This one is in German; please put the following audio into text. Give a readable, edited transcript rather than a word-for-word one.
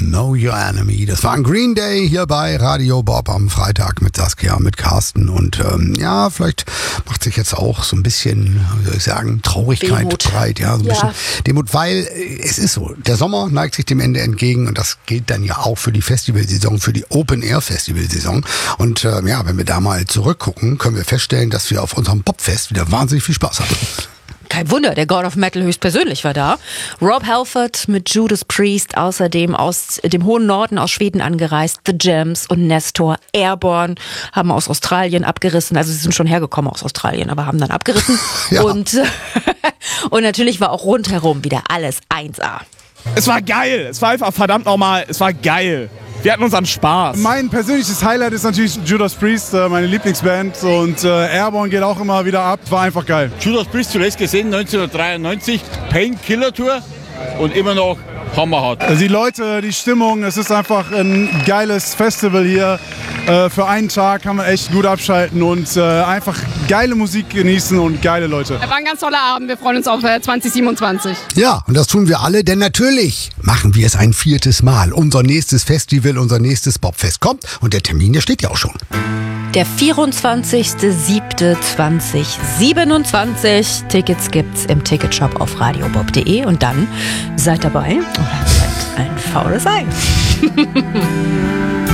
Know Your Enemy. Das war ein Green Day hier bei Radio Bob am Freitag mit Saskia, mit Carsten. Und vielleicht macht sich jetzt auch so ein bisschen, wie soll ich sagen, Traurigkeit Demut breit. Ja, so ein bisschen Demut, weil es ist so, der Sommer neigt sich dem Ende entgegen und das gilt dann ja auch für die Festivalsaison, für die Open-Air-Festivalsaison. Und wenn wir da mal zurückgucken, können wir feststellen, dass wir auf unserem Popfest wieder wahnsinnig viel Spaß hatten. Kein Wunder, der God of Metal höchstpersönlich war da. Rob Halford mit Judas Priest, außerdem aus dem hohen Norden aus Schweden angereist. The Gems und Nestor. Airborne haben aus Australien abgerissen. Also sie sind schon hergekommen aus Australien, aber haben dann abgerissen. Ja. Und natürlich war auch rundherum wieder alles 1A. Es war geil. Es war einfach verdammt nochmal, es war geil. Wir hatten unseren Spaß. Mein persönliches Highlight ist natürlich Judas Priest, meine Lieblingsband. Und Airborne geht auch immer wieder ab. War einfach geil. Judas Priest zuletzt gesehen, 1993, Painkiller Tour und immer noch hammerhart. Also die Leute, die Stimmung, es ist einfach ein geiles Festival hier. Für einen Tag kann man echt gut abschalten und einfach geile Musik genießen und geile Leute. War ein ganz toller Abend. Wir freuen uns auf 2027. Ja, und das tun wir alle, denn natürlich machen wir es ein 4. Mal. Unser nächstes Festival, unser nächstes Bobfest kommt und der Termin, der steht ja auch schon. Der 24.07.2027. Tickets gibt's im Ticketshop auf radiobob.de und dann seid dabei oder seid ein faules Ei.